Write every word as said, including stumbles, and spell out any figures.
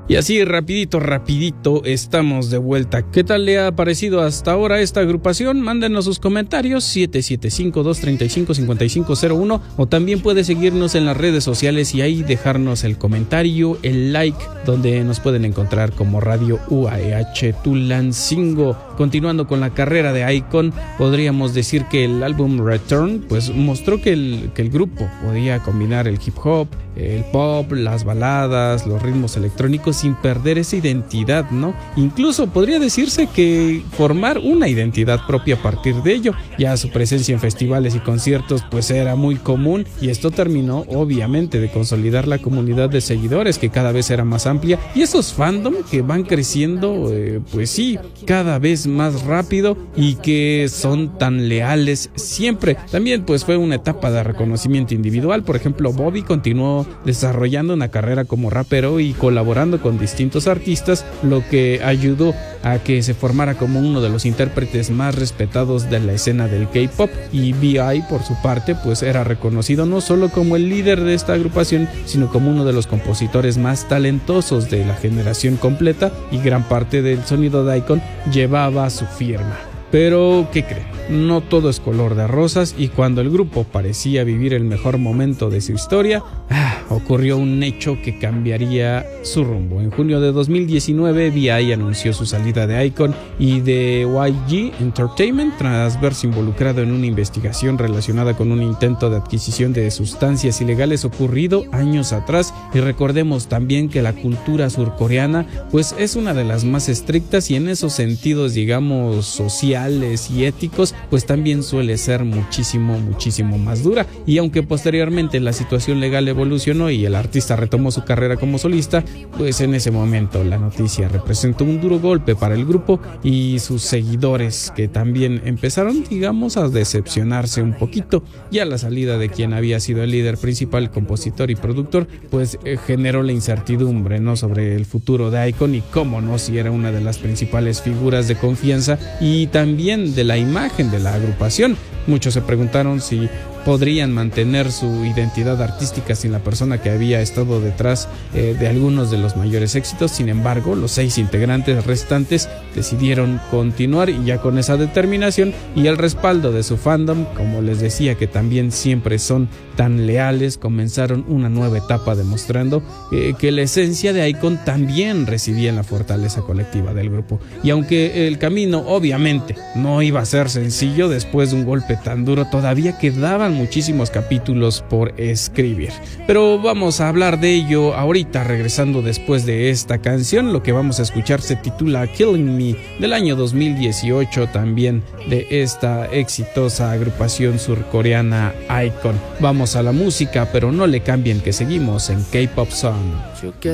Y así rapidito, rapidito estamos de vuelta. ¿Qué tal le ha parecido hasta ahora esta agrupación? Mándenos sus comentarios siete siete cinco, dos tres cinco, cinco cinco cero uno o también puede seguirnos en las redes sociales y ahí dejarnos el comentario, el like, donde nos pueden encontrar como Radio U A E H Tulancingo. Continuando con la carrera de Icon, podríamos decir que el álbum Return pues mostró que el, que el grupo podía combinar el hip hop, el pop, las baladas, los ritmos electrónicos sin perder esa identidad, ¿no? Incluso podría decirse que formar una identidad propia a partir de ello. Ya su presencia en festivales y conciertos pues era muy común y esto terminó obviamente de consolidar la comunidad de seguidores que cada vez era más amplia y esos fandom que van creciendo eh, pues sí, cada vez más rápido y que son tan leales siempre. También pues fue una etapa de reconocimiento individual. Por ejemplo, Bobby continuó desarrollando una carrera como rapero y colaborando con distintos artistas, lo que ayudó a que se formara como uno de los intérpretes más respetados de la escena del K-pop. Y B I por su parte pues era reconocido no solo como el líder de esta agrupación, sino como uno de los compositores más talentosos de la generación completa, y gran parte del sonido de Icon llevaba su firma. Pero, ¿qué creen? No todo es color de rosas y cuando el grupo parecía vivir el mejor momento de su historia, ah, ocurrió un hecho que cambiaría su rumbo. En junio de dos mil diecinueve, B I anunció su salida de Icon y de Y G Entertainment tras verse involucrado en una investigación relacionada con un intento de adquisición de sustancias ilegales ocurrido años atrás. Y recordemos también que la cultura surcoreana pues es una de las más estrictas y en esos sentidos, digamos, sociales y éticos, pues también suele ser muchísimo, muchísimo más dura. Y aunque posteriormente la situación legal evolucionó y el artista retomó su carrera como solista, pues en ese momento la noticia representó un duro golpe para el grupo y sus seguidores, que también empezaron, digamos, a decepcionarse un poquito. Ya la salida de quien había sido el líder principal, compositor y productor, pues eh, generó la incertidumbre, ¿no?, sobre el futuro de Icon y cómo no, si era una de las principales figuras de confianza y también de la imagen de la agrupación. Muchos se preguntaron si podrían mantener su identidad artística sin la persona que había estado detrás eh, de algunos de los mayores éxitos. Sin embargo, los seis integrantes restantes decidieron continuar, y ya con esa determinación y el respaldo de su fandom, como les decía, que también siempre son tan leales, comenzaron una nueva etapa demostrando eh, que la esencia de Icon también residía en la fortaleza colectiva del grupo. Y aunque el camino obviamente no iba a ser sencillo después de un golpe tan duro, todavía quedaban muchísimos capítulos por escribir. Pero vamos a hablar de ello ahorita, regresando después de esta canción. Lo que vamos a escuchar se titula Killing Me, del año dos mil dieciocho, también de esta exitosa agrupación surcoreana Icon. Vamos a la música, pero no le cambien, que seguimos en K-Pop Song.